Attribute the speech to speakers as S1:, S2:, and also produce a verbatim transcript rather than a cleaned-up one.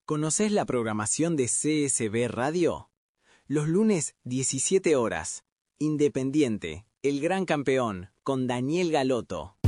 S1: ¿Conocés la programación de C S B Radio? Los lunes, diecisiete horas. Independiente, El Gran Campeón, con Daniel Galoto.